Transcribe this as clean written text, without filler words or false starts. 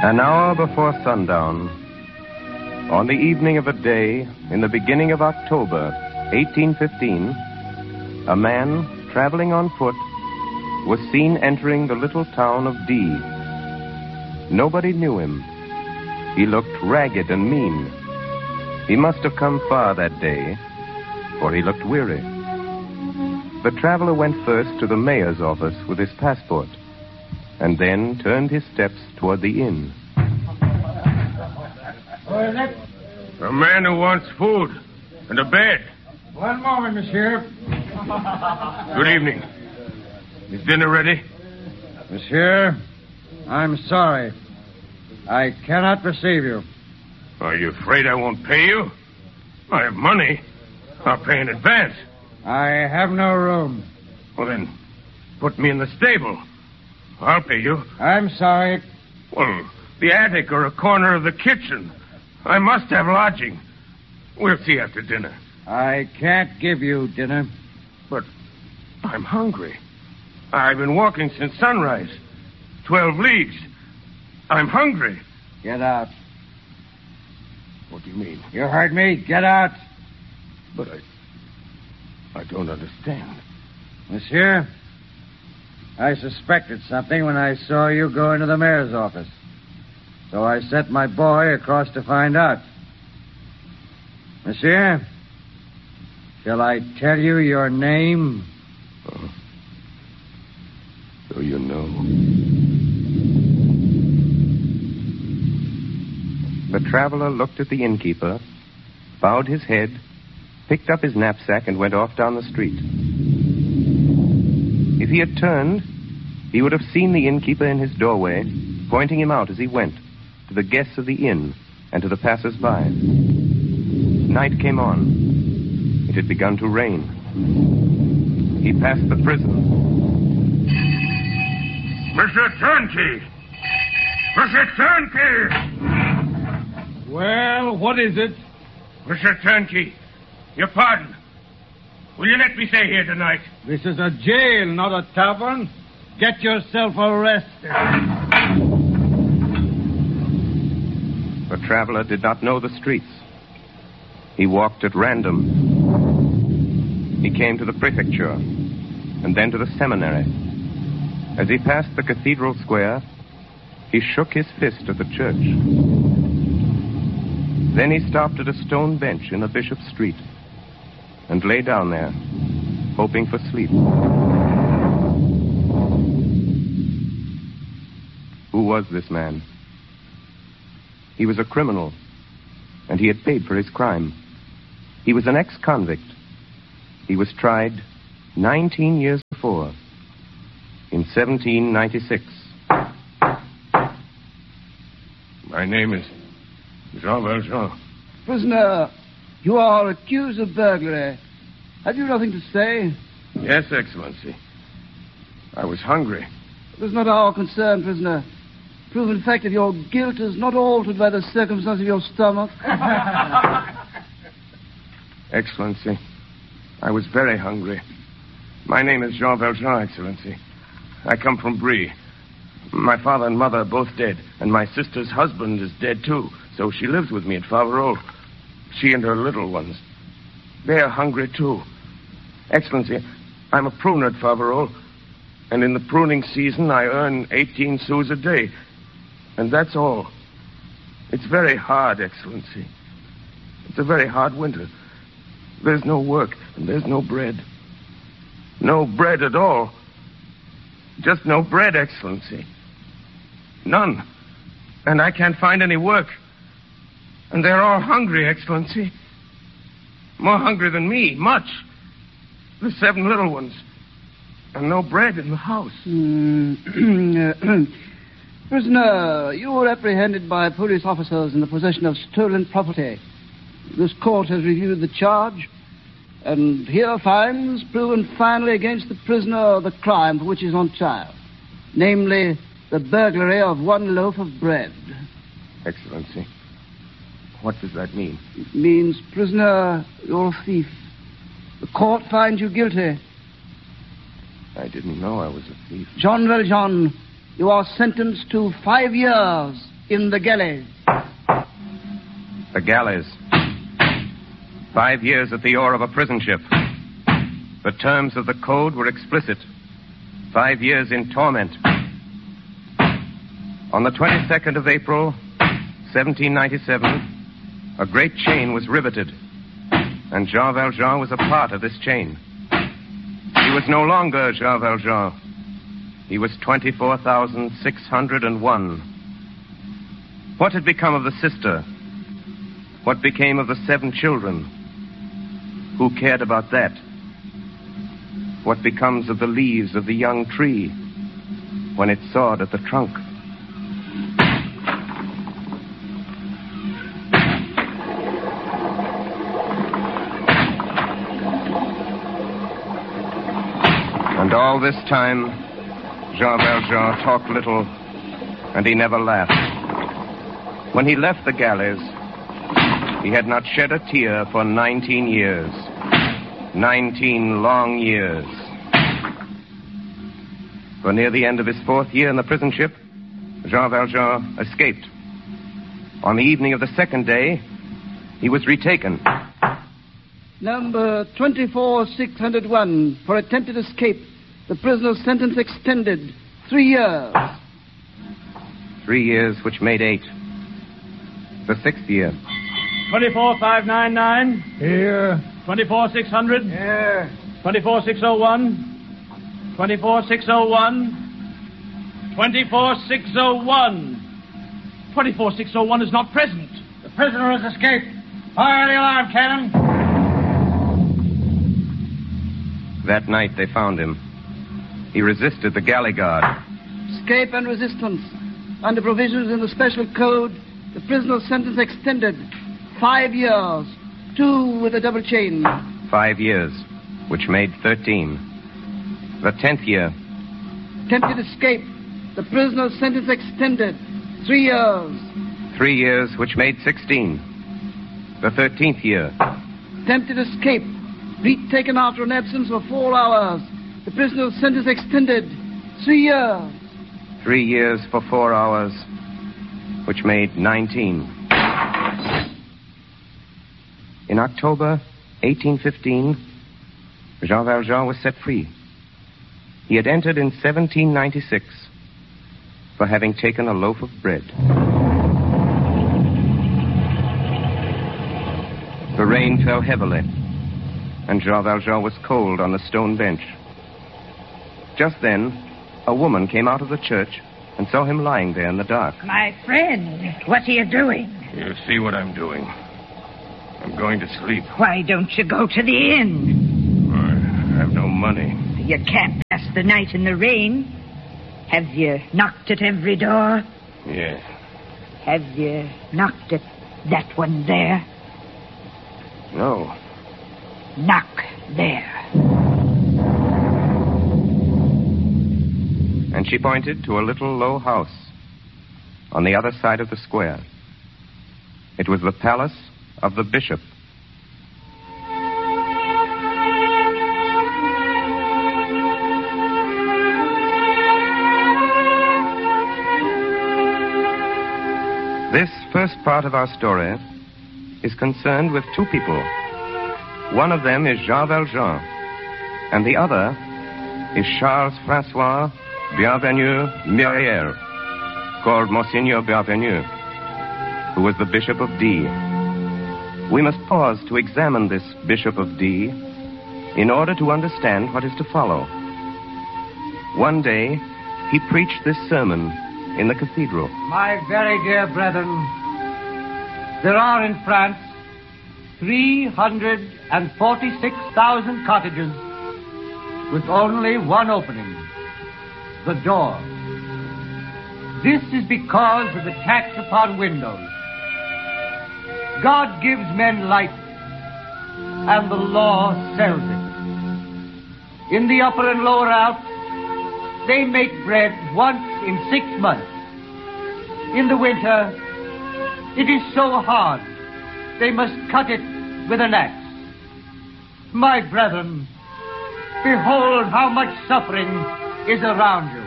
An hour before sundown, on the evening of a day in the beginning of October, 1815, a man traveling on foot was seen entering the little town of D. Nobody knew him. He looked ragged and mean. He must have come far that day, for he looked weary. The traveler went first to the mayor's office with his passport, and then turned his steps toward the inn. Who is it? A man who wants food and a bed. One moment, monsieur. Good evening. Is dinner ready? Monsieur, I'm sorry. I cannot receive you. Are you afraid I won't pay you? I have money. I'll pay in advance. I have no room. Well, then, put me in the stable. I'll pay you. I'm sorry. Well, the attic or a corner of the kitchen. I must have lodging. We'll see after dinner. I can't give you dinner. But I'm hungry. I've been walking since sunrise. 12 leagues. I'm hungry. Get out. What do you mean? You heard me. Get out. But I don't understand. Monsieur, I suspected something when I saw you go into the mayor's office. So I sent my boy across to find out. Monsieur, shall I tell you your name? Oh. So you know. The traveler looked at the innkeeper, bowed his head, picked up his knapsack, and went off down the street. If he had turned, he would have seen the innkeeper in his doorway, pointing him out as he went, to the guests of the inn and to the passers-by. Night came on. It had begun to rain. He passed the prison. Mr. Turnkey! Mr. Turnkey! Well, what is it? Mr. Turnkey, your pardon. Will you let me stay here tonight? This is a jail, not a tavern. Get yourself arrested. The traveler did not know the streets. He walked at random. He came to the prefecture, and then to the seminary. As he passed the cathedral square, he shook his fist at the church. Then he stopped at a stone bench in a bishop's street and lay down there, hoping for sleep. Who was this man? He was a criminal, and he had paid for his crime. He was an ex-convict. He was tried 19 years before, in 1796. My name is Jean Valjean. Prisoner, you are accused of burglary. Have you nothing to say? Yes, Excellency. I was hungry. It is not our concern, prisoner. Proven fact that your guilt is not altered by the circumstance of your stomach. Excellency, I was very hungry. My name is Jean Valjean, Excellency. I come from Brie. My father and mother are both dead, and my sister's husband is dead, too, so she lives with me at Faverolles. She and her little ones. They are hungry, too. Excellency, I'm a pruner at Faverolles, and in the pruning season I earn 18 sous a day. And that's all. It's very hard, Excellency. It's a very hard winter. There's no work, and there's no bread. No bread at all. Just no bread, Excellency. None. And I can't find any work. And they're all hungry, Excellency. More hungry than me, much. The 7 little ones. And no bread in the house. Prisoner, you were apprehended by police officers in the possession of stolen property. This court has reviewed the charge, and here finds proven finally against the prisoner the crime for which he is on trial, namely the burglary of 1 loaf of bread. Excellency, what does that mean? It means, prisoner, you're a thief. The court finds you guilty. I didn't know I was a thief. Jean Valjean, you are sentenced to 5 years in the galleys. The galleys. 5 years at the oar of a prison ship. The terms of the code were explicit. 5 years in torment. On the 22nd of April, 1797, a great chain was riveted, and Jean Valjean was a part of this chain. He was no longer Jean Valjean. He was 24,601. What had become of the sister? What became of the 7 children? Who cared about that? What becomes of the leaves of the young tree when it's sawed at the trunk? And all this time, Jean Valjean talked little, and he never laughed. When he left the galleys, he had not shed a tear for 19 years. 19 long years. For near the end of his 4th year in the prison ship, Jean Valjean escaped. On the evening of the 2nd day, he was retaken. Number 24601, for attempted escape. The prisoner's sentence extended 3 years. 3 years, which made 8. The 6th year. 24599. Here. 24600. Here. 24601. 24601. 24601. 24601 is not present. The prisoner has escaped. Fire the alarm cannon. That night they found him. He resisted the galley guard. Escape and resistance. Under provisions in the special code, the prisoner's sentence extended 5 years. 2 with a double chain. 5 years, which made 13. The 10th year. Attempted escape. The prisoner's sentence extended 3 years. 3 years, which made 16. The 13th year. Attempted escape. Retaken after an absence of 4 hours. The prisoner's sentence extended 3 years. 3 years for 4 hours, which made 19. In October 1815, Jean Valjean was set free. He had entered in 1796 for having taken a loaf of bread. The rain fell heavily, and Jean Valjean was cold on the stone bench. Just then, a woman came out of the church and saw him lying there in the dark. My friend, what are you doing? You see what I'm doing. I'm going to sleep. Why don't you go to the inn? I have no money. You can't pass the night in the rain. Have you knocked at every door? Yes. Have you knocked at that one there? No. Knock there. And she pointed to a little low house on the other side of the square. It was the palace of the bishop. This first part of our story is concerned with 2 people. One of them is Jean Valjean, and the other is Charles-François Bienvenu Myriel, called Monseigneur Bienvenu, who was the Bishop of D. We must pause to examine this Bishop of D in order to understand what is to follow. One day, he preached this sermon in the cathedral. My very dear brethren, there are in France 346,000 cottages with only one opening, the door. This is because of the tax upon windows. God gives men light, and the law sells it. In the upper and lower Alps, they make bread once in 6 months. In the winter, it is so hard, they must cut it with an axe. My brethren, behold how much suffering is around you.